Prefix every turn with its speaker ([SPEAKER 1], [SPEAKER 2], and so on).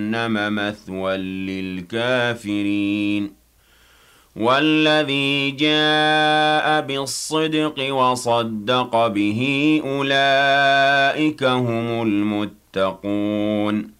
[SPEAKER 1] مثوى للكافرين والذي جاء بالصدق وصدق به أولئك هم المتقون